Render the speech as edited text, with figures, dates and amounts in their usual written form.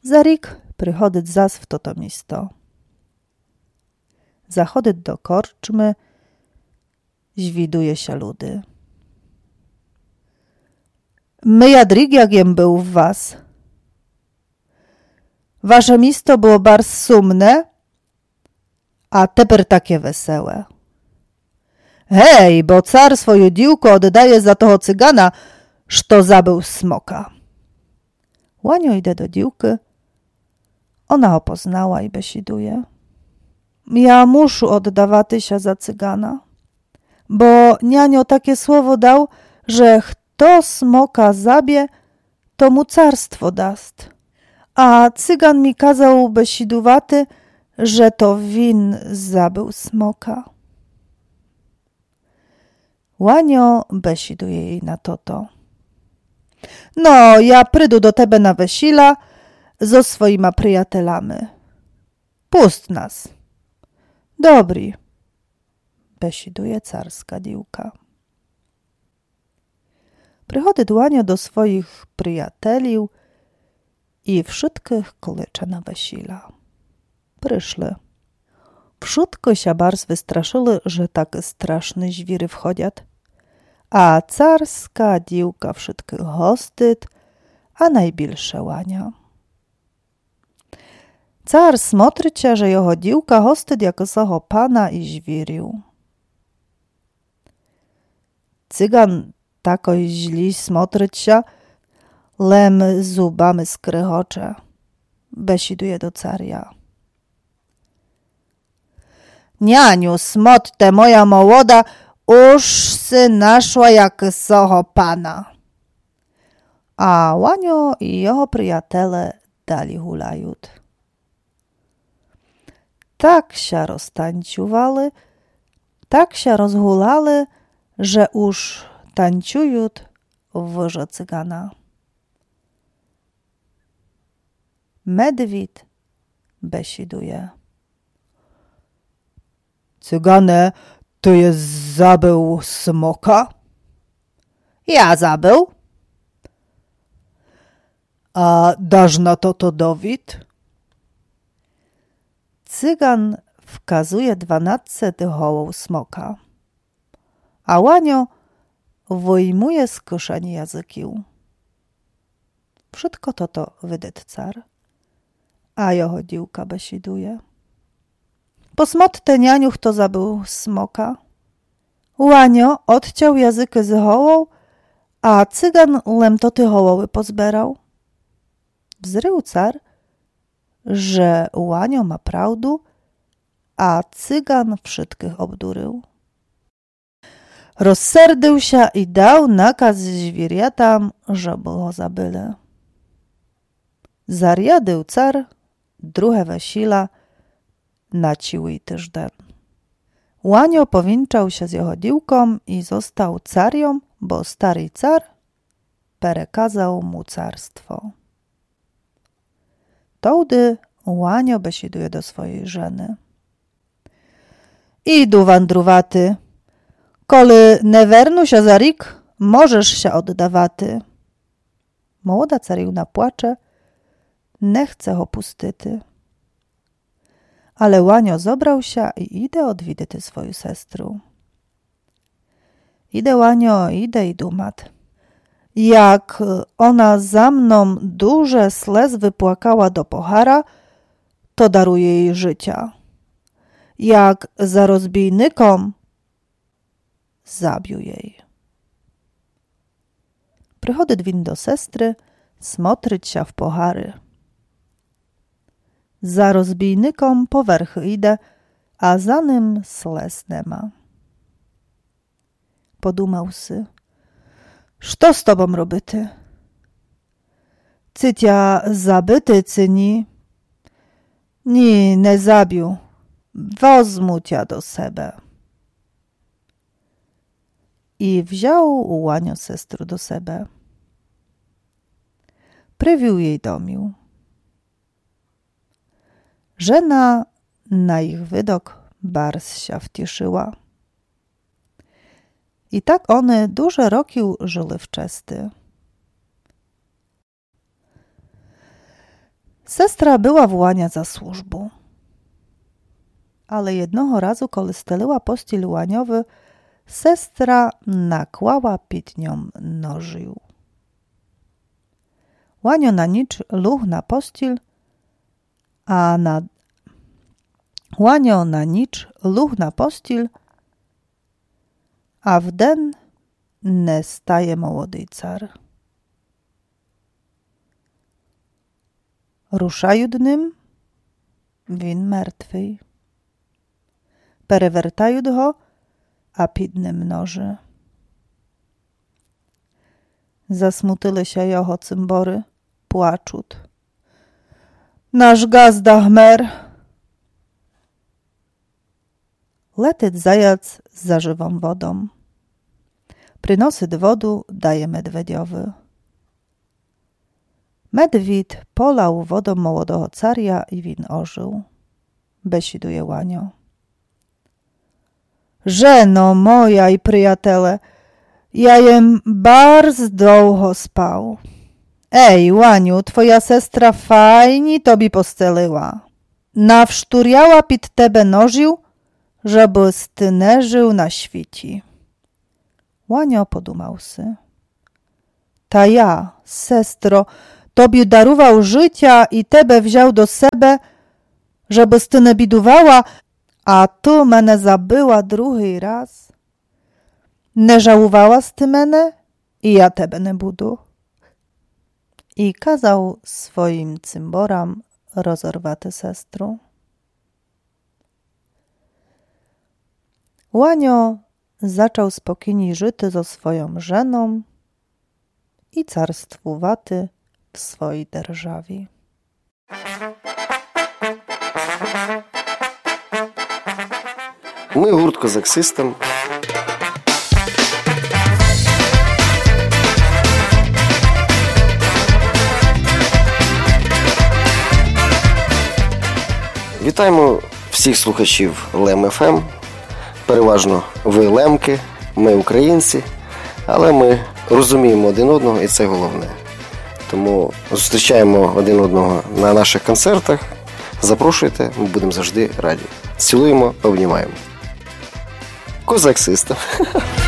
za rік приходить зас в то місто. Zachodить do korczmy, zwiduje się ludy. My jadrig, jakiem był w was. Wasze miasto było bardzo sumne, a teper takie wesołe. Hej, bo car swoją dziłkę oddaje za toho cygana, što zabył smoka. Łanio idzie do dziłki. Ona opoznała i besiduje. Ja muszę oddawać się za cygana, bo nianio takie słowo dał, że kto smoka zabie, to mu carstwo dast. A cygan mi kazał besidowaty, że to win zabył smoka. Łanio besiduje jej na to. No, ja prydu do tebe na wesila zo swoima przyjatelami. Pust nas. Dobry, besiduje carska dziłka. Przychodzi Łanio do swoich przyjatelił i wszystkich klecze na wesila. Przyszli. Wszystko się bardzo wystraszyli, że tak straszne żwiry wchodzą, a carska dziłka wszystkich hostyt, a najbilsze Łania. Car smotrzycie, że jego dziłka hostyt jako soho pana i żwirił. Cygan tako źli smotryć się, lem zubami skrychocze, besiduje do caria. Nianiu, smotte moja młoda, już sy naszła jak soho pana. A Łanio i jego przyjatele dali hulajut. Tak się roztańciowali, tak się rozhulali, że już tańcują w wyrze cygana. Medwid besiduje. Cygane, to jest zabył smoka? Ja zabył. A dasz na to dowód? Cygan wkazuje 12 hołów smoka, a Łanio wyjmuje z kieszeni językił. Wszystko to wydet car, a jeho dziłka besiduje. Posmotte nianiu, kto zabył smoka. Łanio odciął języki z hołów, a cygan lemtoty hołowy pozberał. Wzrył car, że Łanio ma prawdu, a cygan wszystkich obdurył. Rozserdył się i dał nakaz zwierjatam, żeby go zabyli. Zariadył car drugie wesila na ciły tyżden. Łanio powinczał się z jego dziłką i został carią, bo stary car perekazał mu carstwo. Tołdy Łanio besiduje do swojej żeny. Idu wandruwaty, koli nie wernu się za rik, możesz się oddawaty. Młoda cariłna płacze, nie chce ho pustyty. Ale Łanio zobrał się i idę odwidyty swoją sestru. Idę Łanio, idę i dumat. Jak ona za mną duże slez wypłakała do pochara, to daruje jej życia. Jak za rozbijnykom, zabił jej. Przychodzi dwin do sestry, smotryć się w pochary. Za rozbijnykom powerch idę, a za nim slez nema. Podumał sy. Što z tobą robyty? Cycia zabyty, cyni? Ni, nie zabił. Wozmu cię do sebe. I wziął Łanio sestru do sebe. Prywił jej domił. Żena na ich widok bardzo się wcieszyła. I tak one duże roki żyły w czesty. Sestra była w Łania za służbu. Ale jednego razu, kiedy steliła pościel Łaniowy, sestra nakłała pід nią nożył. Łanio na nicz luch na pościel, a w den ne staje młody car. Ruszają dnym, win martwy. Perewertają go, a pід nim noży. Zasmutyli się jeho cymbory, płaczut. Nasz gazda chmer. Letyt zajac za żywą wodą. Przynosyt wodu daje medwediowy. Medwid polał wodą młodego caria i win ożył. Besiduje Łanio. Żeno moja i przyjatele, ja jem bardzo długo spał. Ej, Łaniu, twoja sestra fajnie tobie posteliła. Nawszturiała pід tebe nożył, żebyś ty nie żył na świeci. Łanio podumał sy. Ta ja, sestro, tobie darował życia i tebe wziął do sebe, żebyś ty nie bidowała, a tu mnie zabyła drugi raz. Nie żałowała ty mnie i ja tebe nie budu. I kazał swoim cymboram rozorwać sestru. Łanio zaczął spokojnie żyć ze swoją żeną i carstwowaty w swojej dzierżawie. Ми гурт «Козак Систем». Вітаємо всіх слухачів Лем ФМ. Переважно ви лемки, ми українці, але ми розуміємо один одного і це головне. Тому зустрічаємо один одного на наших концертах. Запрошуйте, ми будемо завжди раді. Цілуємо, обнімаємо. Козак Систем.